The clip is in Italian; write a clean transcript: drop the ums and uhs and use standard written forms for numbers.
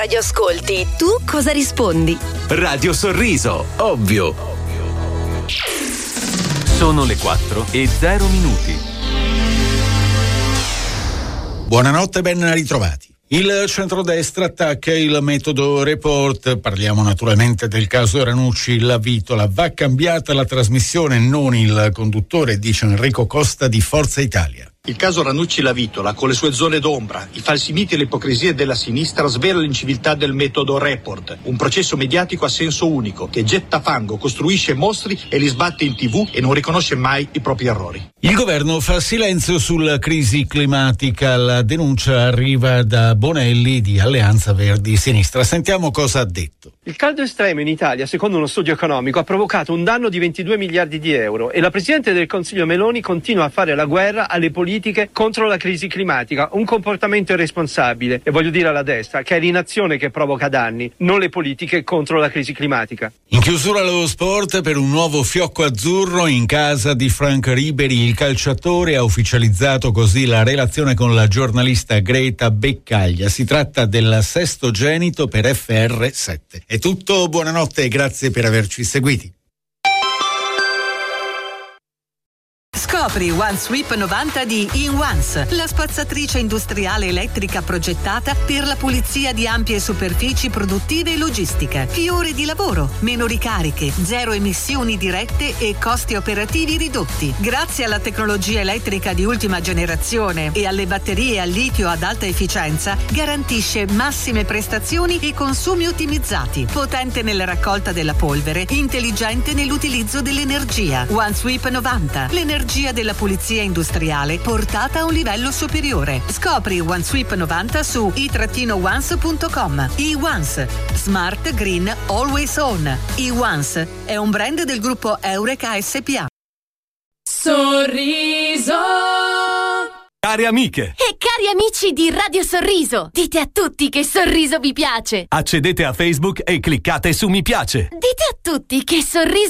Radio ascolti, tu cosa rispondi? Radio Sorriso, ovvio. Sono le 4:00. Buonanotte, ben ritrovati. Il centrodestra attacca il metodo report. Parliamo naturalmente del caso Ranucci La Vitola. Va cambiata la trasmissione, non il conduttore, dice Enrico Costa di Forza Italia. Il caso Ranucci La Vitola, con le sue zone d'ombra, i falsi miti e le ipocrisie della sinistra, svela l'inciviltà del metodo report, un processo mediatico a senso unico che getta fango, costruisce mostri e li sbatte in TV e non riconosce mai i propri errori. Il governo fa silenzio sulla crisi climatica. La denuncia arriva da Bonelli di Alleanza Verdi Sinistra. Sentiamo cosa ha detto. Il caldo estremo in Italia, secondo uno studio economico, ha provocato un danno di 22 miliardi di euro e la Presidente del Consiglio Meloni continua a fare la guerra alle politiche contro la crisi climatica, un comportamento irresponsabile, e voglio dire alla destra che è l'inazione che provoca danni, non le politiche contro la crisi climatica. In chiusura lo sport, per un nuovo fiocco azzurro in casa di Frank Ribery, il calciatore ha ufficializzato così la relazione con la giornalista Greta Beccaglia. Si tratta del sestogenito per FR7. È tutto, buonanotte e grazie per averci seguiti. Scopri OneSweep 90 di InOnce, la spazzatrice industriale elettrica progettata per la pulizia di ampie superfici produttive e logistiche. Più ore di lavoro, meno ricariche, zero emissioni dirette e costi operativi ridotti. Grazie alla tecnologia elettrica di ultima generazione e alle batterie a litio ad alta efficienza, garantisce massime prestazioni e consumi ottimizzati. Potente nella raccolta della polvere, intelligente nell'utilizzo dell'energia. OneSweep 90, l'energia della pulizia industriale portata a un livello superiore. Scopri OneSweep 90 su i-once.com. iOnce, Smart Green Always On. iOnce è un brand del gruppo Eureka SPA. Sorriso. Cari amiche e cari amici di Radio Sorriso, dite a tutti che Sorriso vi piace. accedete a Facebook e cliccate su mi piace. Dite a tutti che Sorriso